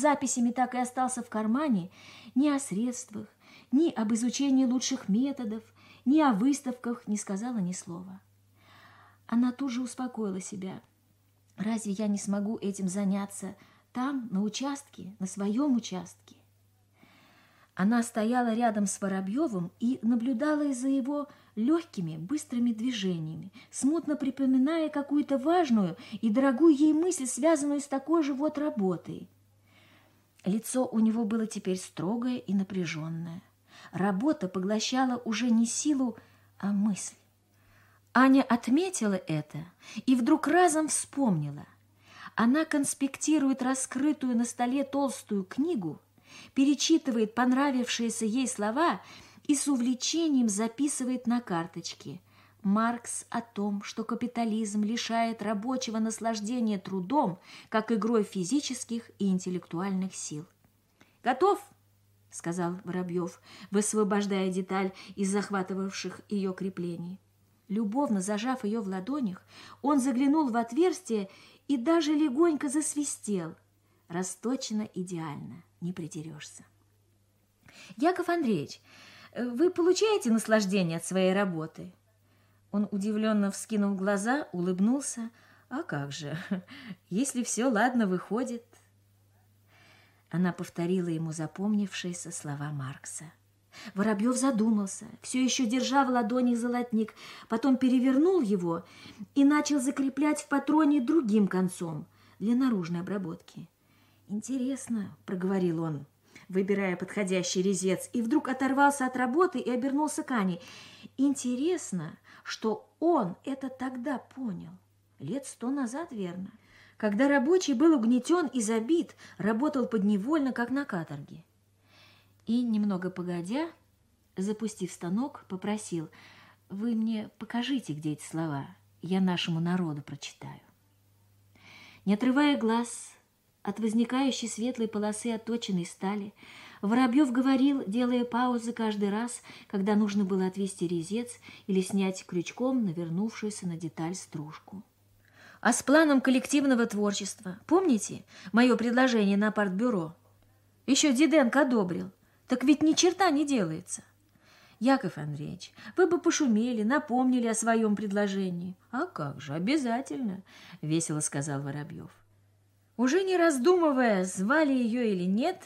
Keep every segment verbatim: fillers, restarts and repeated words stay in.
записями так и остался в кармане, ни о средствах, ни об изучении лучших методов, ни о выставках не сказала ни слова. Она тут же успокоила себя. Разве я не смогу этим заняться там, на участке, на своем участке? Она стояла рядом с Воробьевым и наблюдала за его легкими, быстрыми движениями, смутно припоминая какую-то важную и дорогую ей мысль, связанную с такой же вот работой. Лицо у него было теперь строгое и напряженное. Работа поглощала уже не силу, а мысль. Аня отметила это и вдруг разом вспомнила. Она конспектирует раскрытую на столе толстую книгу, перечитывает понравившиеся ей слова и с увлечением записывает на карточке. Маркс о том, что капитализм лишает рабочего наслаждения трудом, как игрой физических и интеллектуальных сил. «Готов?» — сказал Воробьев, высвобождая деталь из захватывавших ее креплений. Любовно зажав ее в ладонях, он заглянул в отверстие и даже легонько засвистел. Расточено идеально, не придерешься. «Яков Андреевич, вы получаете наслаждение от своей работы?» Он удивленно вскинув глаза, улыбнулся. «А как же, если все ладно выходит?» Она повторила ему запомнившиеся слова Маркса. Воробьев задумался, все еще держа в ладони золотник, потом перевернул его и начал закреплять в патроне другим концом для наружной обработки. «Интересно», — проговорил он, выбирая подходящий резец, и вдруг оторвался от работы и обернулся к Ане. «Интересно, что он это тогда понял. Лет сто назад, верно, когда рабочий был угнетен и забит, работал подневольно, как на каторге». И, немного погодя, запустив станок, попросил: «Вы мне покажите, где эти слова, я нашему народу прочитаю». Не отрывая глаз от возникающей светлой полосы отточенной стали, Воробьев говорил, делая паузы каждый раз, когда нужно было отвести резец или снять крючком навернувшуюся на деталь стружку. «А с планом коллективного творчества, помните мое предложение на партбюро? Еще Диденко одобрил. Так ведь ни черта не делается. Яков Андреевич, вы бы пошумели, напомнили о своем предложении». «А как же, обязательно», — весело сказал Воробьев. Уже не раздумывая, звали ее или нет,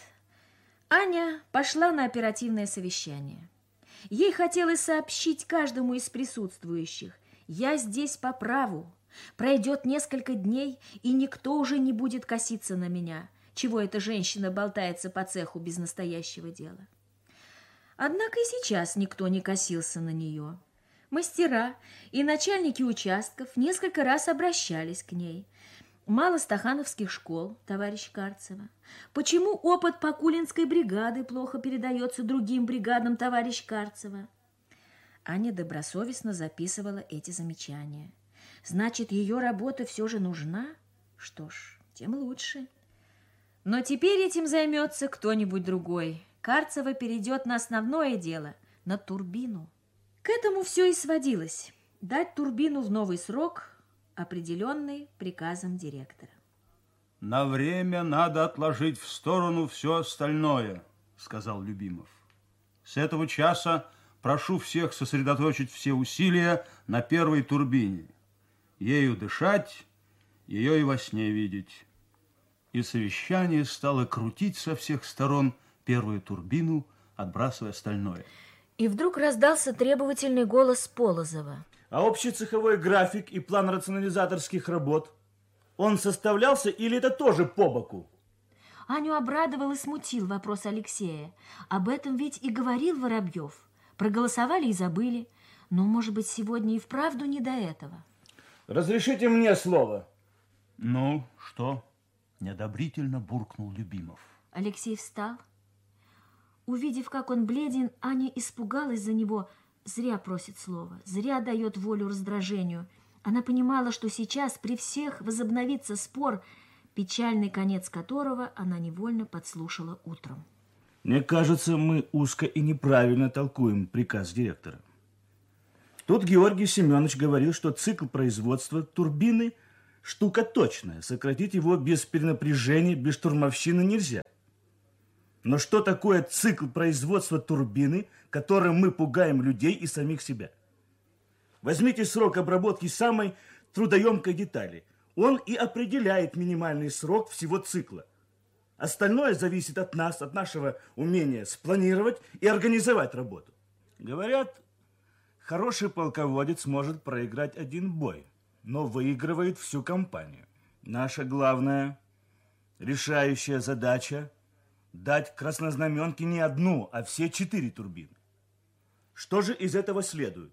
Аня пошла на оперативное совещание. Ей хотелось сообщить каждому из присутствующих: «Я здесь по праву. Пройдет несколько дней, и никто уже не будет коситься на меня. Чего эта женщина болтается по цеху без настоящего дела?» Однако и сейчас никто не косился на нее. Мастера и начальники участков несколько раз обращались к ней. Мало стахановских школ, товарищ Карцева. Почему опыт Покулинской бригады плохо передается другим бригадам, товарищ Карцева? Аня добросовестно записывала эти замечания. Значит, ее работа все же нужна? Что ж, тем лучше. Но теперь этим займется кто-нибудь другой. Карцева перейдет на основное дело, на турбину. К этому все и сводилось. Дать турбину в новый срок, определенный приказом директора. «На время надо отложить в сторону все остальное», — сказал Любимов. «С этого часа прошу всех сосредоточить все усилия на первой турбине. Ею дышать, ее и во сне видеть». И совещание стало крутить со всех сторон первую турбину, отбрасывая остальное. И вдруг раздался требовательный голос Полозова. «А общий цеховой график и план рационализаторских работ, он составлялся или это тоже по боку?» Аню обрадовал и смутил вопрос Алексея. Об этом ведь и говорил Воробьев. Проголосовали и забыли. Но, может быть, сегодня и вправду не до этого. «Разрешите мне слово?» «Ну, что?» — неодобрительно буркнул Любимов. Алексей встал. Увидев, как он бледен, Аня испугалась за него. Зря просит слова, зря дает волю раздражению. Она понимала, что сейчас при всех возобновится спор, печальный конец которого она невольно подслушала утром. Мне кажется, мы узко и неправильно толкуем приказ директора. Тут Георгий Семенович говорил, что цикл производства турбины штука точная. Сократить его без перенапряжения, без штурмовщины нельзя. Но что такое цикл производства турбины, которым мы пугаем людей и самих себя? Возьмите срок обработки самой трудоемкой детали. Он и определяет минимальный срок всего цикла. Остальное зависит от нас, от нашего умения спланировать и организовать работу. Говорят, хороший полководец может проиграть один бой, но выигрывает всю кампанию. Наша главная, решающая задача – дать краснознаменке не одну, а все четыре турбины. Что же из этого следует?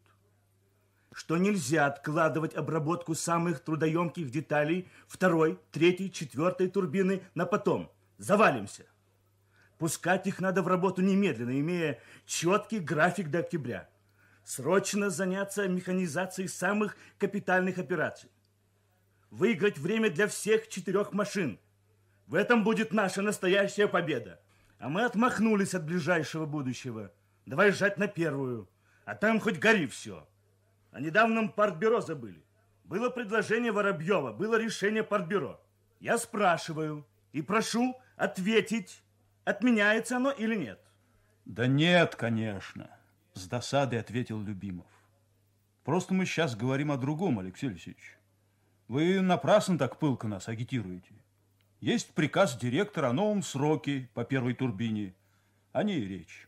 Что нельзя откладывать обработку самых трудоемких деталей второй, третьей, четвертой турбины на потом. Завалимся. Пускать их надо в работу немедленно, имея четкий график до октября. Срочно заняться механизацией самых капитальных операций. Выиграть время для всех четырех машин. В этом будет наша настоящая победа. А мы отмахнулись от ближайшего будущего. Давай жать на первую, а там хоть гори все. О недавнем партбюро забыли. Было предложение Воробьева, было решение партбюро. Я спрашиваю и прошу ответить, отменяется оно или нет. Да нет, конечно, с досадой ответил Любимов. Просто мы сейчас говорим о другом, Алексей Алексеевич. Вы напрасно так пылко нас агитируете. Есть приказ директора о новом сроке по первой турбине. О ней речь.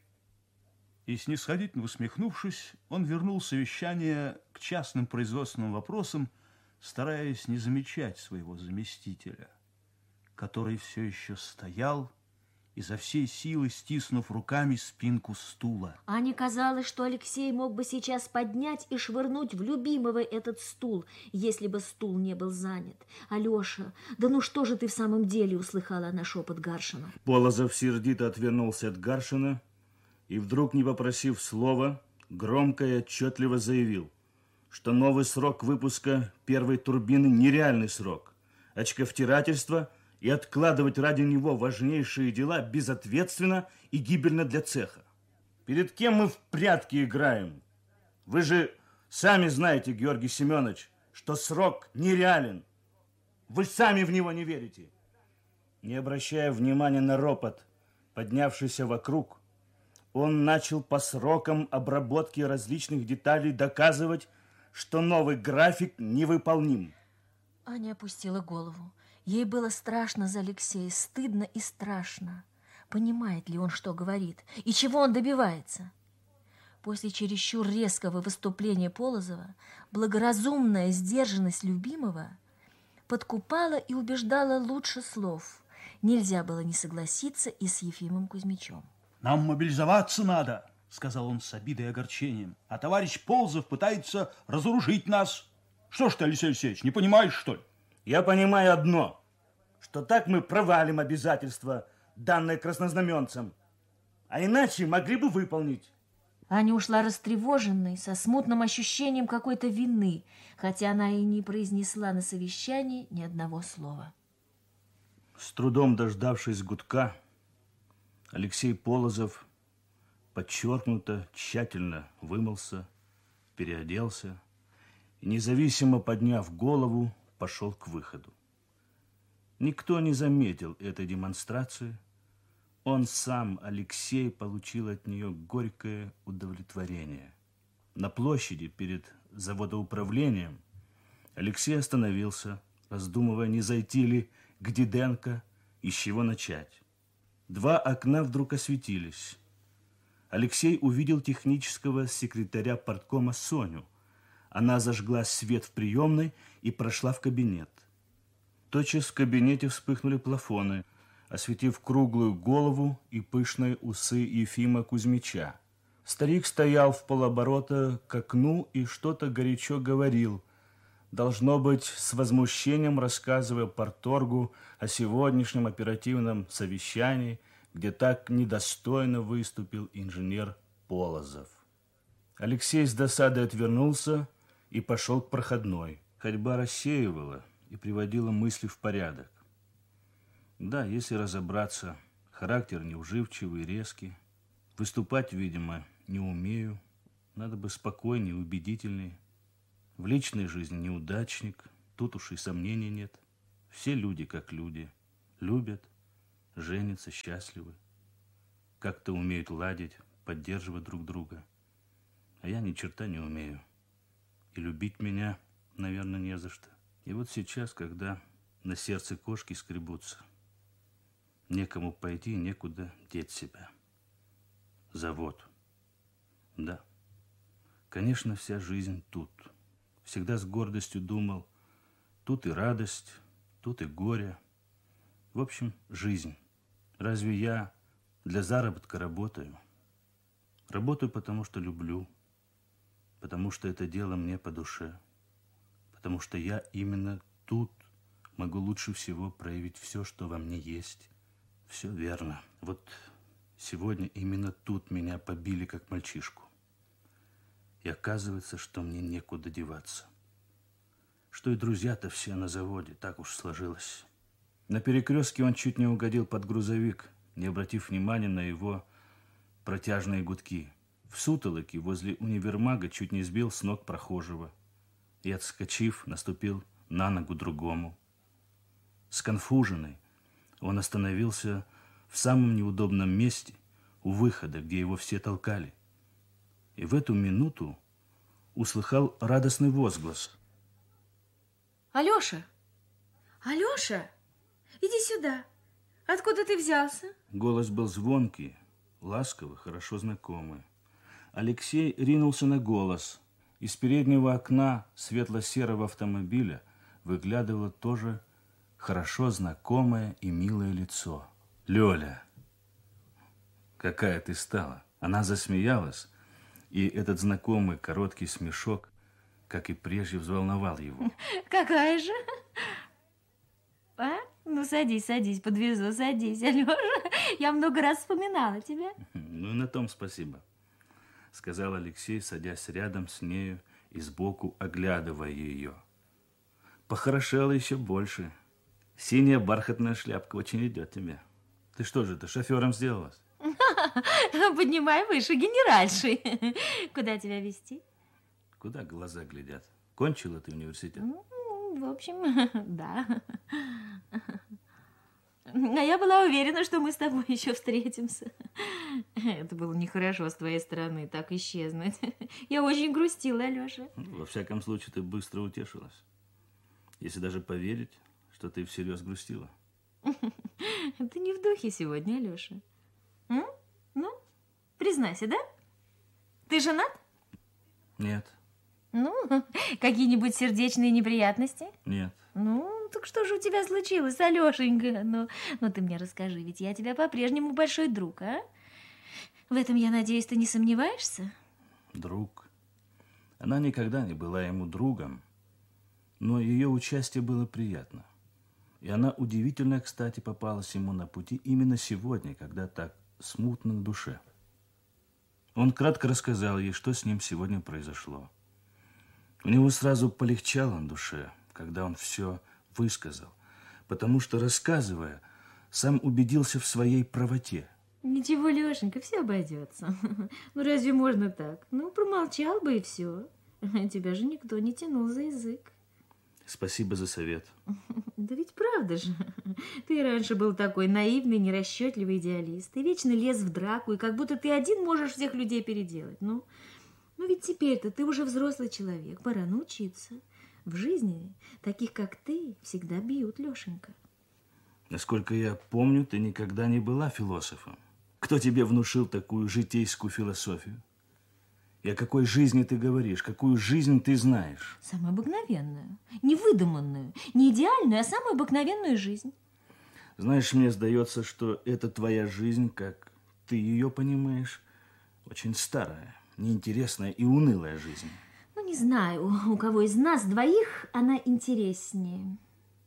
И, снисходительно усмехнувшись, он вернул совещание к частным производственным вопросам, стараясь не замечать своего заместителя, который все еще стоял, изо всей силы стиснув руками спинку стула. Ане казалось, что Алексей мог бы сейчас поднять и швырнуть в Любимого этот стул, если бы стул не был занят. «Алеша, да ну что же ты в самом деле?» — услыхала она шепот Гаршина. Полозов сердито отвернулся от Гаршина и, вдруг не попросив слова, громко и отчетливо заявил, что новый срок выпуска первой турбины нереальный срок. Очковтирательство и откладывать ради него важнейшие дела безответственно и гибельно для цеха. Перед кем мы в прятки играем? Вы же сами знаете, Георгий Семенович, что срок нереален. Вы сами в него не верите. Не обращая внимания на ропот, поднявшийся вокруг, он начал по срокам обработки различных деталей доказывать, что новый график невыполним. Аня опустила голову. Ей было страшно за Алексея, стыдно и страшно. Понимает ли он, что говорит, и чего он добивается? После чересчур резкого выступления Полозова благоразумная сдержанность Любимого подкупала и убеждала лучше слов. Нельзя было не согласиться и с Ефимом Кузьмичем. Нам мобилизоваться надо, сказал он с обидой и огорчением. А товарищ Полозов пытается разоружить нас. Что ж ты, Алексей Алексеевич, не понимаешь, что ли? Я понимаю одно, что так мы провалим обязательства, данные краснознаменцам, а иначе могли бы выполнить. Аня ушла растревоженной, со смутным ощущением какой-то вины, хотя она и не произнесла на совещании ни одного слова. С трудом дождавшись гудка, Алексей Полозов подчеркнуто, тщательно вымылся, переоделся и, независимо подняв голову, пошел к выходу. Никто не заметил этой демонстрации. Он сам, Алексей, получил от нее горькое удовлетворение. На площади перед заводоуправлением Алексей остановился, раздумывая, не зайти ли к Диденко и с чего начать. Два окна вдруг осветились. Алексей увидел технического секретаря парткома Соню. Она зажгла свет в приемной и прошла в кабинет. Тотчас в кабинете вспыхнули плафоны, осветив круглую голову и пышные усы Ефима Кузьмича. Старик стоял в полоборота к окну и что-то горячо говорил, должно быть, с возмущением рассказывая парторгу о сегодняшнем оперативном совещании, где так недостойно выступил инженер Полозов. Алексей с досадой отвернулся и пошел к проходной. Ходьба рассеивала и приводила мысли в порядок. Да, если разобраться, характер неуживчивый и резкий. Выступать, видимо, не умею. Надо бы спокойнее, убедительнее. В личной жизни неудачник. тут уж и сомнений нет. Все люди как люди. Любят, женятся, счастливы. Как-то умеют ладить, поддерживать друг друга. А я ни черта не умею. И любить меня, наверное, не за что. И вот сейчас, когда на сердце кошки скребутся, некому пойти, некуда деть себя. Завод. Да. Конечно, вся жизнь тут. Всегда с гордостью думал, тут и радость, тут и горе. В общем, жизнь. Разве я для заработка работаю? Работаю, потому что люблю, потому что это дело мне по душе, потому что я именно тут могу лучше всего проявить все, что во мне есть. Все верно. Вот сегодня именно тут меня побили, как мальчишку. И оказывается, что мне некуда деваться. Что и друзья-то все на заводе, так уж сложилось. На перекрестке он чуть не угодил под грузовик, не обратив внимания на его протяжные гудки. В сутолоке возле универмага чуть не сбил с ног прохожего и, отскочив, наступил на ногу другому. Сконфуженный, он остановился в самом неудобном месте у выхода, где его все толкали. И в эту минуту услыхал радостный возглас. Алеша! Алеша! Иди сюда! Откуда ты взялся? Голос был звонкий, ласковый, хорошо знакомый. Алексей ринулся на голос. Из переднего окна светло-серого автомобиля выглядывало тоже хорошо знакомое и милое лицо. Лёля, какая ты стала! Она засмеялась, и этот знакомый короткий смешок, как и прежде, взволновал его. Какая же? А? Ну, садись, садись, подвезу, садись, Алёша. Я много раз вспоминала тебя. Ну, и на том спасибо, сказал Алексей, садясь рядом с нею и сбоку оглядывая ее. Похорошела еще больше. Синяя бархатная шляпка очень идет тебе. Ты что же, ты шофером сделалась? Поднимай выше, генеральшей. Куда тебя везти? Куда глаза глядят? Кончила ты университет? Ну, в общем, да. А я была уверена, что мы с тобой еще встретимся. Это было нехорошо с твоей стороны, так исчезнуть. Я очень грустила, Алеша. Во всяком случае, ты быстро утешилась. Если даже поверить, что ты всерьез грустила. Ты не в духе сегодня, Алеша. М? Ну, признайся, да? Ты женат? Нет. Ну, какие-нибудь сердечные неприятности? Нет. Ну, так что же у тебя случилось, Алешенька? Ну, ну, ты мне расскажи, ведь я тебя по-прежнему большой друг, а? В этом, я надеюсь, ты не сомневаешься? Друг. Она никогда не была ему другом, но ее участие было приятно. И она удивительно, кстати, попалась ему на пути именно сегодня, когда так смутно на душе. Он кратко рассказал ей, что с ним сегодня произошло. У него сразу полегчало на душе, когда он все высказал, потому что, рассказывая, сам убедился в своей правоте. Ничего, Лешенька, все обойдется. Ну, разве можно так? Ну, промолчал бы и все. Тебя же никто не тянул за язык. Спасибо за совет. Да ведь правда же. Ты раньше был такой наивный, нерасчетливый идеалист. Ты вечно лез в драку, и как будто ты один можешь всех людей переделать. Ну, ну ведь теперь-то ты уже взрослый человек, пора научиться. В жизни таких, как ты, всегда бьют, Лешенька. Насколько я помню, ты никогда не была философом. Кто тебе внушил такую житейскую философию? И о какой жизни ты говоришь? Какую жизнь ты знаешь? Самую обыкновенную, не выдуманную, не идеальную, а самую обыкновенную жизнь. Знаешь, мне сдается, что эта твоя жизнь, как ты ее понимаешь, очень старая, неинтересная и унылая жизнь. Ну, не знаю, у кого из нас двоих она интереснее.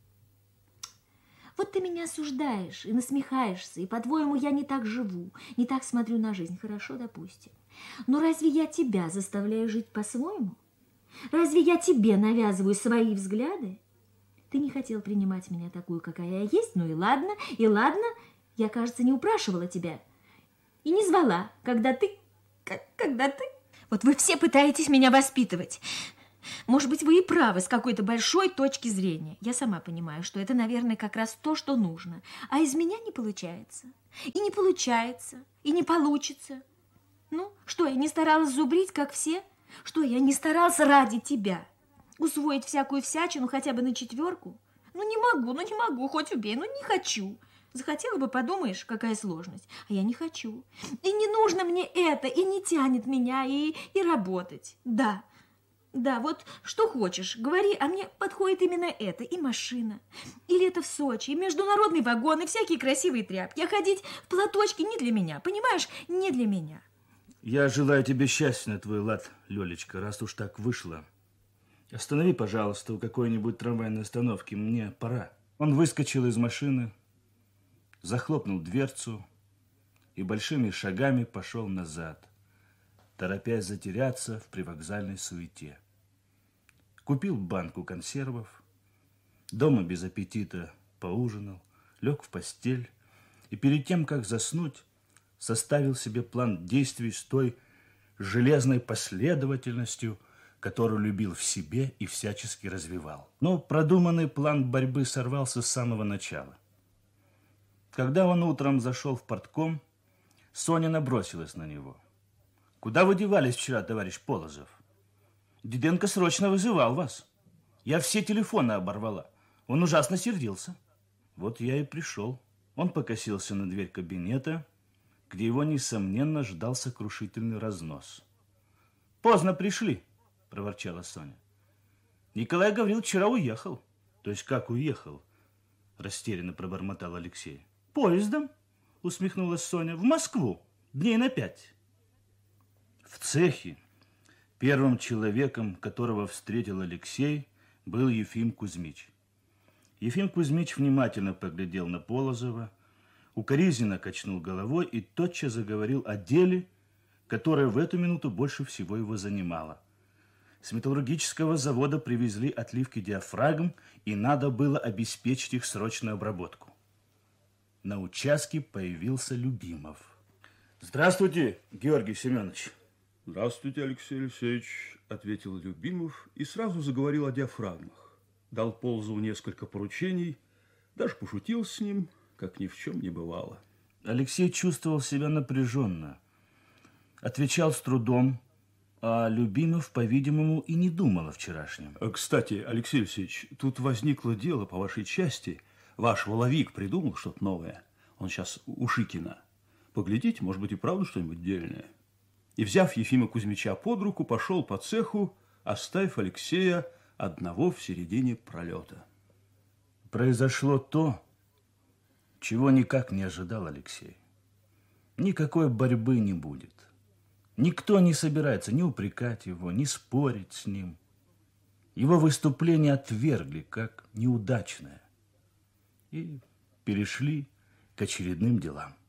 Вот ты меня осуждаешь и насмехаешься, и, по-твоему, я не так живу, не так смотрю на жизнь. Хорошо, допустим. Но разве я тебя заставляю жить по-своему? Разве я тебе навязываю свои взгляды? Ты не хотел принимать меня такую, какая я есть, ну и ладно, и ладно. Я, кажется, не упрашивала тебя и не звала, когда ты... Когда ты... Вот вы все пытаетесь меня воспитывать. Может быть, вы и правы с какой-то большой точки зрения. Я сама понимаю, что это, наверное, как раз то, что нужно. А из меня не получается. И не получается, и не получится. Ну, что, я не старалась зубрить, как все? Что, я не старалась ради тебя? Усвоить всякую всячину хотя бы на четверку? Ну, не могу, ну, не могу, хоть убей, ну, не хочу. Захотела бы, подумаешь, какая сложность. А я не хочу. И не нужно мне это, и не тянет меня, и, и работать. Да, да, вот что хочешь, говори, а мне подходит именно это. И машина, и лето в Сочи, и международный вагон, и всякие красивые тряпки. А ходить в платочке не для меня, понимаешь, не для меня. Я желаю тебе счастья на твой лад, Лёлечка, раз уж так вышло. Останови, пожалуйста, у какой-нибудь трамвайной остановки, мне пора. Он выскочил из машины, захлопнул дверцу и большими шагами пошел назад, торопясь затеряться в привокзальной суете. Купил банку консервов, дома без аппетита поужинал, лег в постель и перед тем, как заснуть, составил себе план действий с той железной последовательностью, которую любил в себе и всячески развивал. Но продуманный план борьбы сорвался с самого начала. Когда он утром зашел в портком, Соня набросилась на него. «Куда вы девались вчера, товарищ Полозов? Диденко срочно вызывал вас. Я все телефоны оборвала. Он ужасно сердился». Вот я и пришел. Он покосился на дверь кабинета, где его, несомненно, ждал сокрушительный разнос. «Поздно пришли», — проворчала Соня. «Николай Гаврилович вчера уехал». «То есть как уехал?» — растерянно пробормотал Алексей. «Поездом», — усмехнулась Соня, — «в Москву, дней на пять». В цехе первым человеком, которого встретил Алексей, был Ефим Кузьмич. Ефим Кузьмич внимательно поглядел на Полозова, укоризненно качнул головой и тотчас заговорил о деле, которое в эту минуту больше всего его занимало. С металлургического завода привезли отливки диафрагм, и надо было обеспечить их срочную обработку. На участке появился Любимов. «Здравствуйте, Георгий Семенович». «Здравствуйте, Алексей Алексеевич», — ответил Любимов и сразу заговорил о диафрагмах. Дал Полозову несколько поручений, даже пошутил с ним, как ни в чем не бывало. Алексей чувствовал себя напряженно, отвечал с трудом, а Любимов, по-видимому, и не думал о вчерашнем. Кстати, Алексей Алексеевич, тут возникло дело по вашей части. Ваш воловик придумал что-то новое. Он сейчас у Шикина. Поглядите, может быть, и правда что-нибудь дельное. И, взяв Ефима Кузьмича под руку, пошел по цеху, оставив Алексея одного в середине пролета. Произошло то, чего никак не ожидал Алексей. Никакой борьбы не будет. Никто не собирается ни упрекать его, ни спорить с ним. Его выступление отвергли как неудачное и перешли к очередным делам.